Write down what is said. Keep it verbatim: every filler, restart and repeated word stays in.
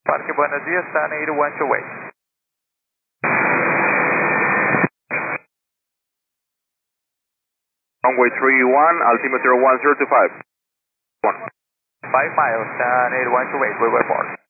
Parque Buenos Dias, Sun eight one to wait. Runway three one, altimeter one zero two five. one. five miles, Sun eight one to wait, we will board.